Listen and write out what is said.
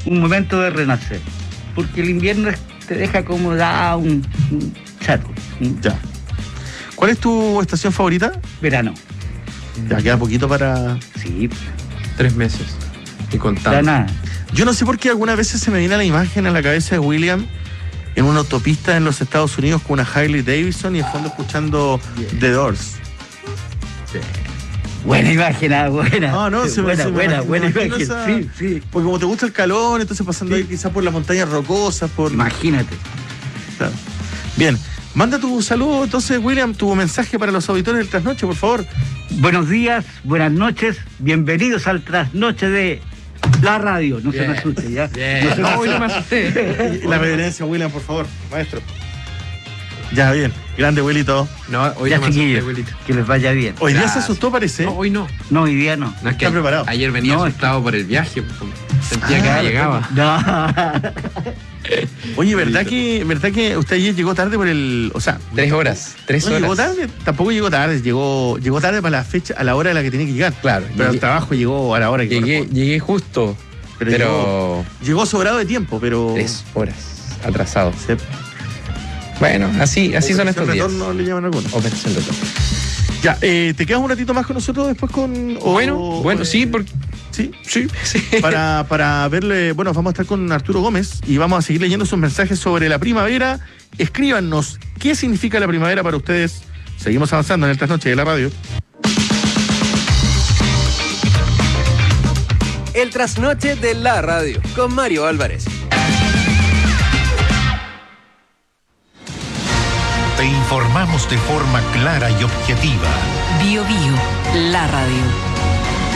un momento de renacer. Porque el invierno te deja como un chato. Ya. ¿Cuál es tu estación favorita? Verano. Ya queda poquito para... Sí. 3 meses. Y Ya contando. nada. Yo no sé por qué algunas veces se me viene la imagen a la cabeza de William en una autopista en los Estados Unidos con una Harley Davidson y en fondo escuchando The Doors. Sí. Buena imagen, buena. Ah, no, se me- buena me imagino imagen. esa- Sí, sí. Porque como te gusta el calor, entonces pasando ahí quizás por las montañas rocosas, por... Imagínate. Claro. Bien, manda tu saludo entonces, William, tu mensaje para los auditores del Trasnoche, por favor. Buenos días, buenas noches, bienvenidos al Trasnoche de la radio. No se me Bien. asuste, ¿ya? Bien. No se me No, hoy no me asuste. asusté. Y la reverencia, William, por favor, maestro. Ya, bien. Grande, Wilito. No, hoy Ya, no me asusté, chiquillos, abuelito. que les vaya bien. Hoy día se Gracias. asustó, parece. No, hoy no. No, hoy día no. No es que Está preparado. ayer venía No, es asustado por el viaje. Sentía que Ah, no llegaba. No. Oye, ¿verdad que usted ayer llegó tarde por el... O sea, 3 horas. 3 no horas. llegó tarde, tampoco llegó tarde, llegó tarde para la fecha, a la hora a la que tenía que llegar. Claro, Pero el llegué- trabajo llegó a la hora que corresponde. Llegué justo. Pero Llegó sobrado de tiempo, pero... 3 horas atrasado. Se- Bueno, así son estos días. retorno le llaman algunos. Operación retorno. Ya, ¿te quedas un ratito más con nosotros después con...? Bueno, sí, porque... Sí, Sí. para verle, bueno, vamos a estar con Arturo Gómez y vamos a seguir leyendo sus mensajes sobre la primavera. Escríbanos, ¿qué significa la primavera para ustedes? Seguimos avanzando en el Trasnoche de la radio. El Trasnoche de la radio con Mario Álvarez. Te informamos de forma clara y objetiva. Bio Bio, la radio.